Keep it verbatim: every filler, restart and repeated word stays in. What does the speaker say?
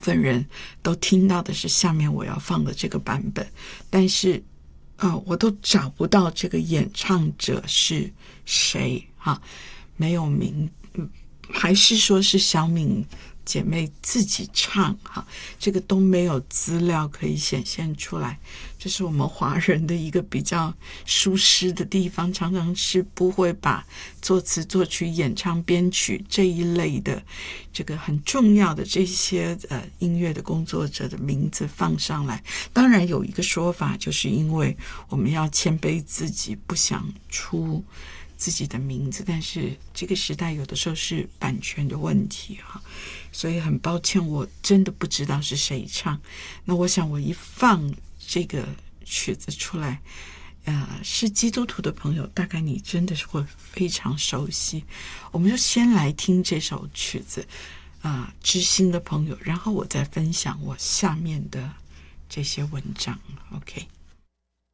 分人都听到的是下面我要放的这个版本，但是呃，我都找不到这个演唱者是谁哈、啊，没有名，还是说是小敏姐妹自己唱哈，这个都没有资料可以显现出来。这是我们华人的一个比较疏失的地方，常常是不会把作词作曲演唱编曲这一类的这个很重要的这些呃音乐的工作者的名字放上来。当然有一个说法，就是因为我们要谦卑自己，不想出自己的名字，但是这个时代有的时候是版权的问题哈，所以很抱歉，我真的不知道是谁唱。那我想我一放这个曲子出来，呃，是基督徒的朋友，大概你真的是会非常熟悉。我们就先来听这首曲子，啊、呃，知心的朋友，然后我再分享我下面的这些文章。OK。